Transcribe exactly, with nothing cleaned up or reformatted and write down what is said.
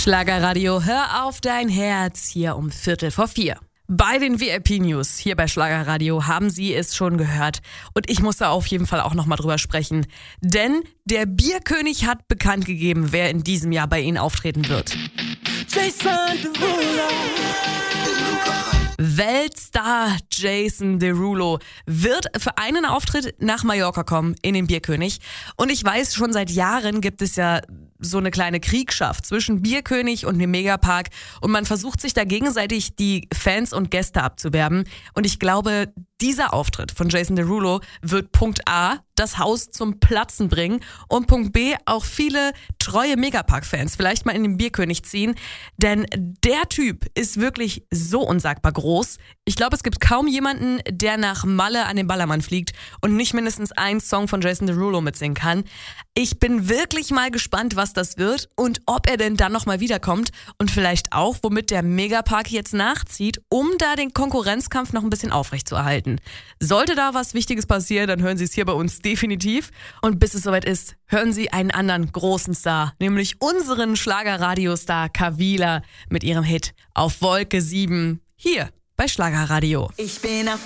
Schlagerradio, hör auf dein Herz, hier um Viertel vor vier. Bei den V I P-News hier bei Schlagerradio haben Sie es schon gehört. Und ich muss da auf jeden Fall auch nochmal drüber sprechen. Denn der Bierkönig hat bekannt gegeben, wer in diesem Jahr bei Ihnen auftreten wird. Jason Derulo. Weltstar Jason Derulo wird für einen Auftritt nach Mallorca kommen in den Bierkönig. Und ich weiß, schon seit Jahren gibt es ja so eine kleine Kriegschaft zwischen Bierkönig und dem Megapark. Und man versucht sich da gegenseitig die Fans und Gäste abzuwerben. Und ich glaube, dieser Auftritt von Jason Derulo wird Punkt A, das Haus zum Platzen bringen und Punkt B, auch viele treue Megapark-Fans vielleicht mal in den Bierkönig ziehen. Denn der Typ ist wirklich so unsagbar groß. Ich glaube, es gibt kaum jemanden, der nach Malle an den Ballermann fliegt und nicht mindestens einen Song von Jason Derulo mitsingen kann. Ich bin wirklich mal gespannt, was das wird und ob er denn dann nochmal wiederkommt und vielleicht auch, womit der Megapark jetzt nachzieht, um da den Konkurrenzkampf noch ein bisschen aufrechtzuerhalten. Sollte da was Wichtiges passieren, dann hören Sie es hier bei uns definitiv. Und bis es soweit ist, hören Sie einen anderen großen Star, nämlich unseren Schlagerradiostar Kavila mit ihrem Hit Auf Wolke sieben hier bei Schlagerradio. Ich bin auf